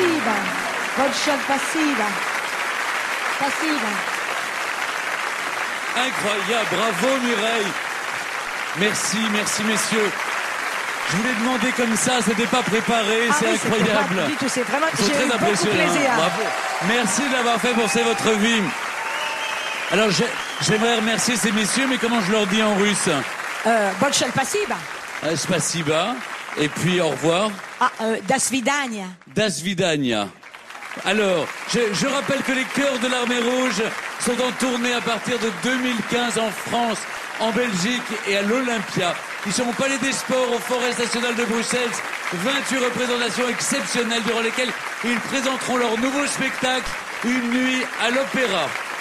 spasiba. Большое спасибо. Спасибо. Incroyable, bravo Mireille. Merci, merci messieurs. Je vous l'ai demandé comme ça, c'était pas préparé, Ah c'est oui, incroyable. Pas du tout, c'est vraiment, Ils sont j'ai eu très beaucoup impressionnants. plaisir. Bravo. Merci de l'avoir fait pour c'est votre vie. Alors j'aimerais remercier ces messieurs, mais comment je leur dis en russe? Большое спасибо. Spasiba. Et puis au revoir. До свидания. Das Vidania. Alors, je rappelle que les chœurs de l'Armée Rouge sont en tournée à partir de 2015 en France, en Belgique et à l'Olympia. Ils sont au Palais des Sports, au Forest National de Bruxelles. 28 représentations exceptionnelles durant lesquelles ils présenteront leur nouveau spectacle, Une nuit à l'opéra.